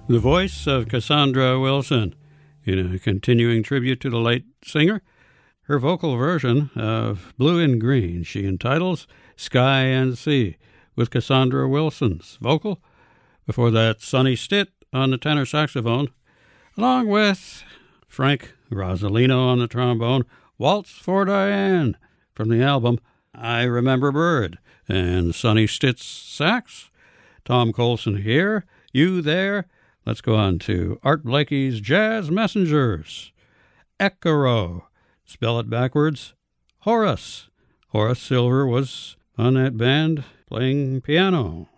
The voice of Cassandra Wilson in a continuing tribute to the late singer. Her vocal version of Blue and Green she entitles Sky and Sea, with Cassandra Wilson's vocal. Before that, Sonny Stitt on the tenor saxophone, along with Frank Rosalino on the trombone, Waltz for Diane from the album I Remember Bird, and Sonny Stitt's sax. Tom Colson here, you there. Let's go on to Art Blakey's Jazz Messengers. Ecaro, spell it backwards, Horace. Horace Silver was on that band playing piano.